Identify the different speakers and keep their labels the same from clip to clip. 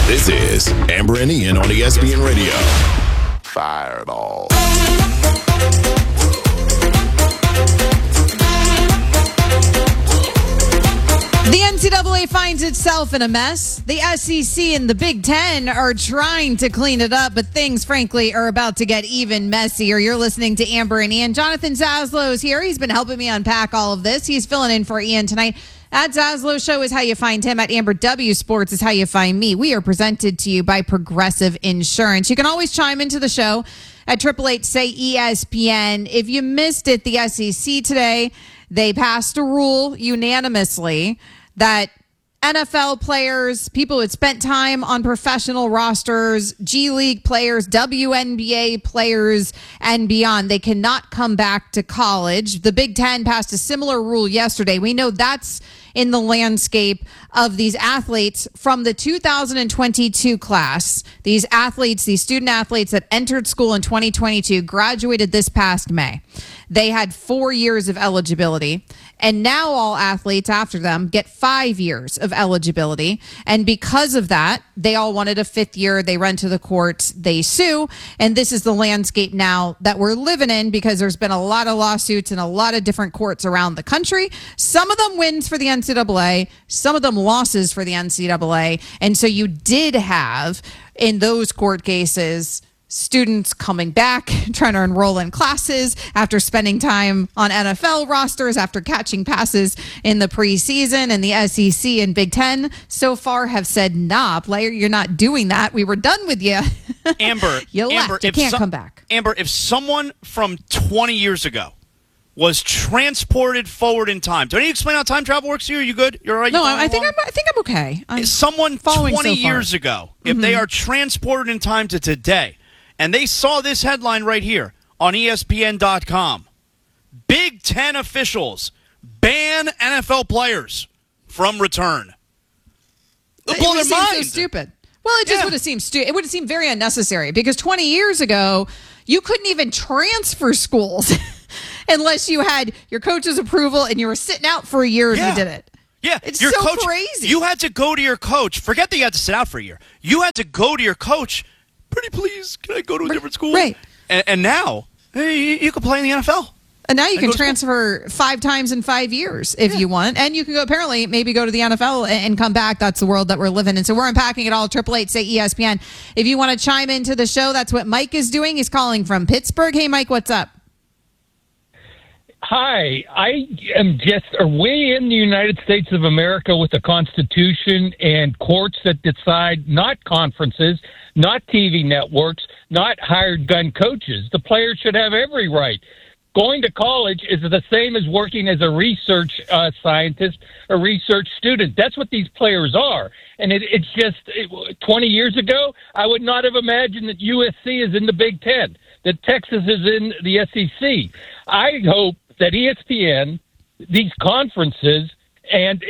Speaker 1: This is Amber and Ian on ESPN Radio. Fireball.
Speaker 2: The NCAA finds itself in a mess. The SEC and the Big Ten are trying to clean it up, but things, frankly, are about to get even messier. You're listening to Amber and Ian. Jonathan Zaslow is here. He's been helping me unpack all of this. He's filling in for Ian tonight. At Zaslow Show is how you find him. At Amber W Sports is how you find me. We are presented to you by Progressive Insurance. You can always chime into the show at 888-SAY-ESPN. If you missed it, the SEC today, they passed a rule unanimously that NFL players, people who had spent time on professional rosters, G League players, WNBA players, and beyond, they cannot come back to college. The Big Ten passed a similar rule yesterday. We know that's in the landscape of these athletes from the 2022 class. These athletes, these student athletes that entered school in 2022, graduated this past May. They had 4 years of eligibility. And now all athletes after them get 5 years of eligibility. And because of that, they all wanted a fifth year. They run to the courts. They sue. And this is the landscape now that we're living in because there's been a lot of lawsuits in a lot of different courts around the country. Some of them wins for the NCAA. Some of them losses for the NCAA. And so you did have, in those court cases, students coming back, trying to enroll in classes after spending time on NFL rosters, after catching passes in the preseason. And the SEC and Big Ten so far have said, nah, player, you're not doing that. We were done with you.
Speaker 3: Amber,
Speaker 2: you left. You can't come back.
Speaker 3: Amber, if someone from 20 years ago was transported forward in time, do I need to explain how time travel works to you? Are you good? You're all right?
Speaker 2: No, I think I'm okay.
Speaker 3: Someone 20 years ago, if they are transported in time to today, and they saw this headline right here on ESPN.com. Big Ten officials ban NFL players from return. It blow their mind.
Speaker 2: So stupid. Well, it just would have seemed stupid. It would have seemed very unnecessary because 20 years ago, you couldn't even transfer schools unless you had your coach's approval and you were sitting out for a year and you did it.
Speaker 3: Yeah,
Speaker 2: it's
Speaker 3: your
Speaker 2: so
Speaker 3: coach,
Speaker 2: crazy.
Speaker 3: You had to go to your coach. Forget that you had to sit out for a year. You had to go to your coach. Pretty please, can I go to a different school?
Speaker 2: Right.
Speaker 3: And now, hey, you can play in the NFL.
Speaker 2: And now you can transfer 5 times in 5 years if you want. And you can go, apparently, maybe go to the NFL and come back. That's the world that we're living in. So we're unpacking it all. 888-SAY-ESPN. If you want to chime into the show, that's what Mike is doing. He's calling from Pittsburgh. Hey, Mike, what's up?
Speaker 4: Hi, I am just, are we in the United States of America with a constitution and courts that decide, not conferences, not TV networks, not hired gun coaches? The players should have every right. Going to college is the same as working as a research scientist, a research student. That's what these players are. And it's just 20 years ago, I would not have imagined that USC is in the Big Ten, that Texas is in the SEC. I hope that ESPN, these conferences, and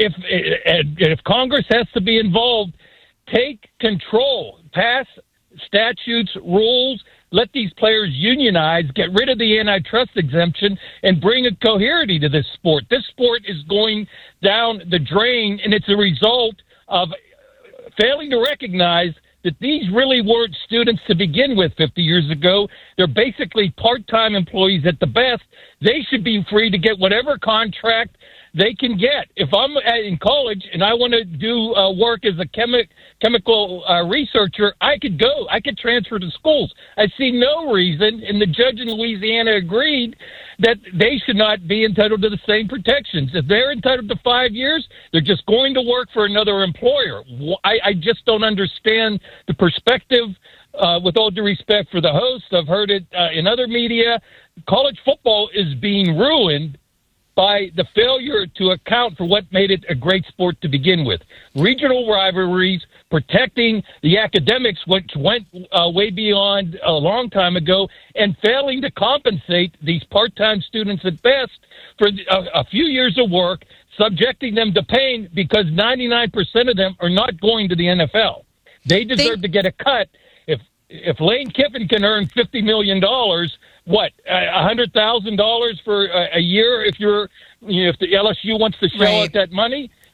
Speaker 4: if Congress has to be involved, take control, pass statutes, rules, let these players unionize, get rid of the antitrust exemption, and bring a coherence to this sport. This sport is going down the drain, and it's a result of failing to recognize that these really weren't students to begin with 50 years ago. They're basically part-time employees at the best. They should be free to get whatever contract they can get. If I'm in college and I want to do work as a chemical researcher, I could go. I could transfer to schools. I see no reason, and the judge in Louisiana agreed, that they should not be entitled to the same protections. If they're entitled to 5 years, they're just going to work for another employer. I just don't understand the perspective. With all due respect for the host, I've heard it in other media. College football is being ruined by the failure to account for what made it a great sport to begin with. Regional rivalries, protecting the academics, which went way beyond a long time ago, and failing to compensate these part-time students at best for a few years of work, subjecting them to pain because 99% of them are not going to the NFL. They deserve to get a cut. If Lane Kiffin can earn $50 million, what, $100,000 for a year if the LSU wants to shell out that money?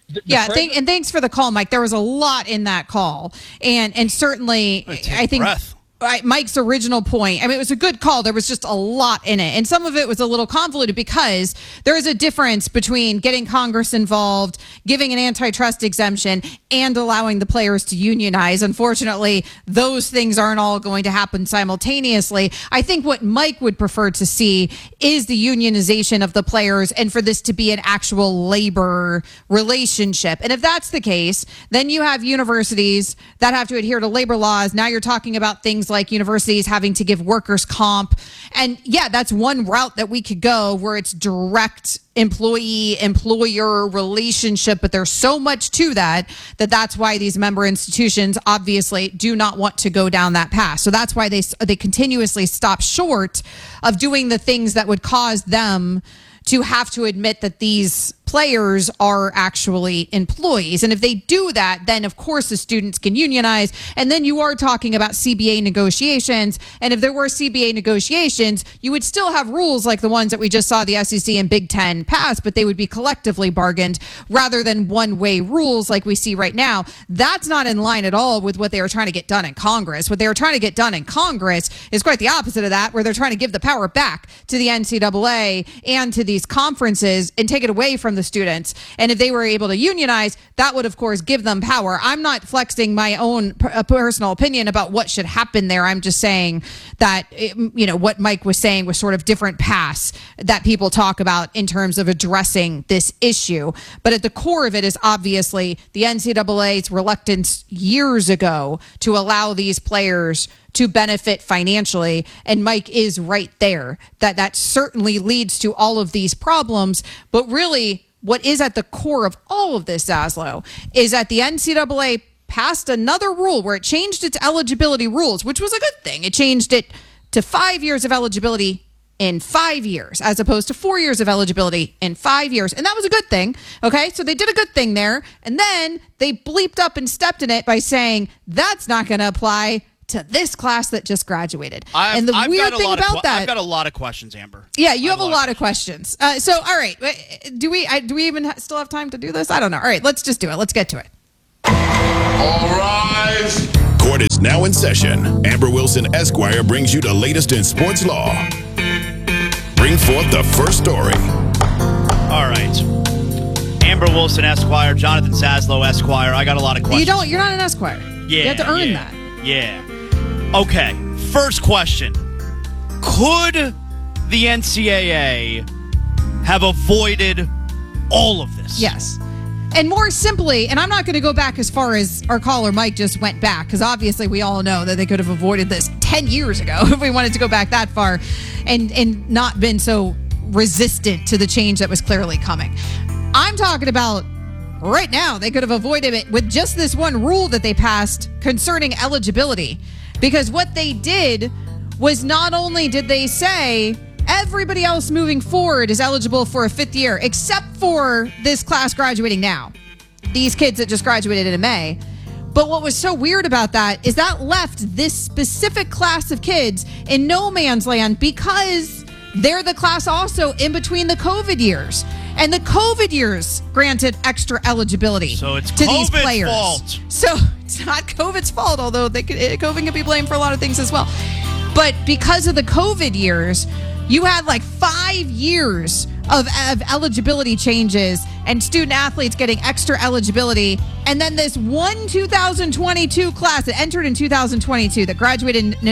Speaker 2: And thanks for the call, Mike. There was a lot in that call, and certainly I think. Mike's original point, I mean, it was a good call. There was just a lot in it. And some of it was a little convoluted because there is a difference between getting Congress involved, giving an antitrust exemption, and allowing the players to unionize. Unfortunately, those things aren't all going to happen simultaneously. I think what Mike would prefer to see is the unionization of the players and for this to be an actual labor relationship. And if that's the case, then you have universities that have to adhere to labor laws. Now you're talking about things like universities having to give workers comp. And yeah, that's one route that we could go where it's direct employee-employer relationship, but there's so much to that's why these member institutions obviously do not want to go down that path. So that's why they continuously stop short of doing the things that would cause them to have to admit that these players are actually employees. And if they do that, then of course the students can unionize. And then you are talking about CBA negotiations. And if there were CBA negotiations, you would still have rules like the ones that we just saw the SEC and Big Ten pass, but they would be collectively bargained rather than one-way rules like we see right now. That's not in line at all with what they were trying to get done in Congress. What they were trying to get done in Congress is quite the opposite of that, where they're trying to give the power back to the NCAA and to these conferences and take it away from the students. And if they were able to unionize, that would of course give them power. I'm not flexing my own personal opinion about what should happen there. I'm just saying that what Mike was saying was sort of different paths that people talk about in terms of addressing this issue. But at the core of it is obviously the NCAA's reluctance years ago to allow these players to benefit financially. And Mike is right there. That certainly leads to all of these problems. But really, what is at the core of all of this, Zaslow, is that the NCAA passed another rule where it changed its eligibility rules, which was a good thing. It changed it to 5 years of eligibility in 5 years, as opposed to 4 years of eligibility in 5 years. And that was a good thing. Okay, so they did a good thing there. And then they bleeped up and stepped in it by saying that's not going to apply to this class that just weird thing about that,
Speaker 3: I've got a lot of questions, Amber.
Speaker 2: Yeah, you have a lot of questions. So, all right, do we even still have time to do this? I don't know. All right, let's just do it. Let's get to it.
Speaker 1: All rise. Court is now in session. Amber Wilson Esquire brings you the latest in sports law. Bring forth the first story.
Speaker 3: All right. Amber Wilson Esquire, Jonathan Zaslow Esquire. I got a lot of questions.
Speaker 2: You're not an Esquire.
Speaker 3: Yeah,
Speaker 2: you have to earn that.
Speaker 3: Yeah. Okay, first question. Could the NCAA have avoided all of this?
Speaker 2: Yes. And more simply, and I'm not going to go back as far as our caller Mike just went back, because obviously we all know that they could have avoided this 10 years ago if we wanted to go back that far and not been so resistant to the change that was clearly coming. I'm talking about right now. They could have avoided it with just this one rule that they passed concerning eligibility. Because what they did was not only did they say everybody else moving forward is eligible for a fifth year, except for this class graduating now, these kids that just graduated in May. But what was so weird about that is that left this specific class of kids in no man's land because they're the class also in between the COVID years. And the COVID years granted extra eligibility to these players.
Speaker 3: Fault.
Speaker 2: So it's not COVID's fault, although COVID can be blamed for a lot of things as well. But because of the COVID years, you had like 5 years of eligibility changes and student athletes getting extra eligibility. And then this one 2022 class that entered in 2022 that graduated in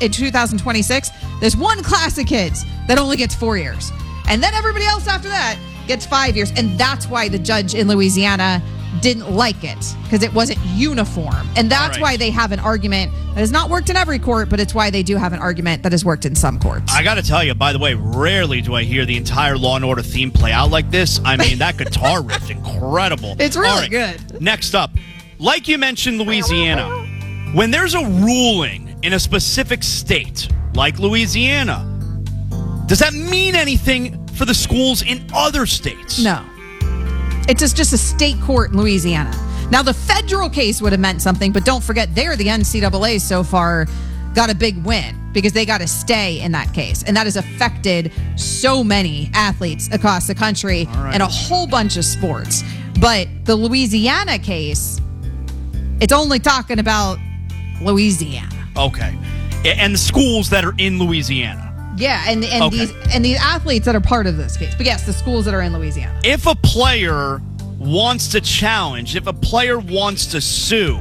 Speaker 2: 2026, there's one class of kids that only gets 4 years. And then everybody else after that gets 5 years. And that's why the judge in Louisiana didn't like it, because it wasn't uniform. And that's why they have an argument that has not worked in every court, but it's why they do have an argument that has worked in some courts.
Speaker 3: I got to tell you, by the way, rarely do I hear the entire Law & Order theme play out like this. I mean, that guitar riff's incredible.
Speaker 2: It's really good.
Speaker 3: Next up, like you mentioned, Louisiana. When there's a ruling in a specific state, like Louisiana, does that mean anything for the schools in other states?
Speaker 2: No. It's just a state court in Louisiana. Now, the federal case would have meant something, but don't forget, the NCAA so far got a big win because they got a stay in that case. And that has affected so many athletes across the country and a whole bunch of sports. But the Louisiana case, it's only talking about Louisiana.
Speaker 3: Okay. And the schools that are in Louisiana.
Speaker 2: Yeah, and
Speaker 3: Okay.
Speaker 2: these athletes that are part of this case. But yes, the schools that are in Louisiana.
Speaker 3: If a player wants to challenge, if a player wants to sue,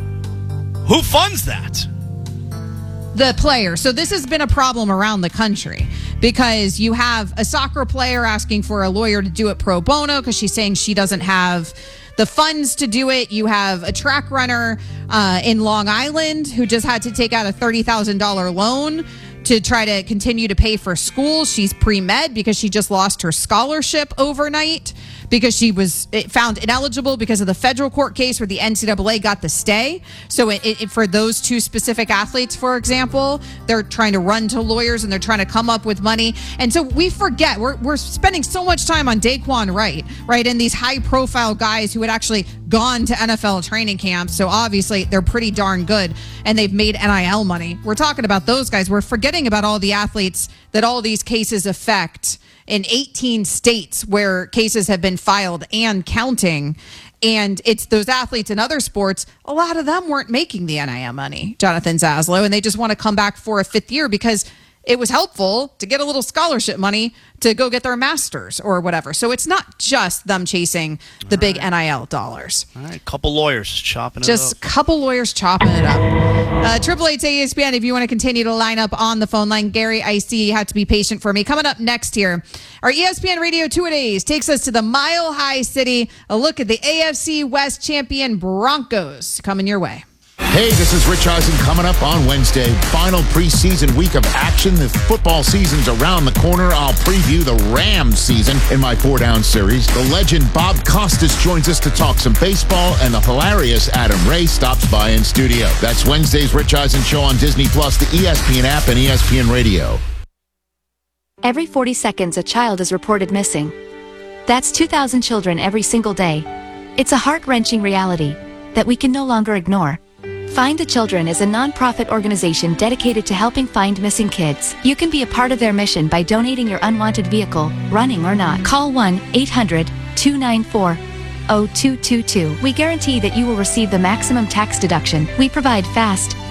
Speaker 3: who funds that?
Speaker 2: The player. So this has been a problem around the country because you have a soccer player asking for a lawyer to do it pro bono because she's saying she doesn't have the funds to do it. You have a track runner in Long Island who just had to take out a $30,000 loan to try to continue to pay for school. She's pre-med because she just lost her scholarship overnight because she was found ineligible because of the federal court case where the NCAA got the stay. So for those two specific athletes, for example, they're trying to run to lawyers and they're trying to come up with money. And so we forget, we're spending so much time on Daquan Wright, right? And these high profile guys who had actually gone to NFL training camps. So obviously they're pretty darn good and they've made NIL money. We're talking about those guys. We're forgetting about all the athletes that all these cases affect in 18 states where cases have been filed and counting. And it's those athletes in other sports, a lot of them weren't making the NIL money, Jonathan Zaslow, and they just want to come back for a fifth year because it was helpful to get a little scholarship money to go get their master's or whatever. So it's not just them chasing the big NIL dollars.
Speaker 3: All right, couple lawyers chopping it up.
Speaker 2: Just a couple lawyers chopping it up. 888-ESPN if you want to continue to line up on the phone line. Gary, I see you have to be patient for me. Coming up next here, our ESPN Radio Two-A-Days takes us to the Mile High City. A look at the AFC West champion Broncos coming your way.
Speaker 1: Hey, this is Rich Eisen coming up on Wednesday. Final preseason week of action. The football season's around the corner. I'll preview the Rams season in my 4-Down series. The legend Bob Costas joins us to talk some baseball, and the hilarious Adam Ray stops by in studio. That's Wednesday's Rich Eisen Show on Disney+, the ESPN app, and ESPN Radio.
Speaker 5: Every 40 seconds, a child is reported missing. That's 2,000 children every single day. It's a heart-wrenching reality that we can no longer ignore. Find the Children is a non-profit organization dedicated to helping find missing kids. You can be a part of their mission by donating your unwanted vehicle, running or not. Call 1-800-294-0222. We guarantee that you will receive the maximum tax deduction. We provide fast,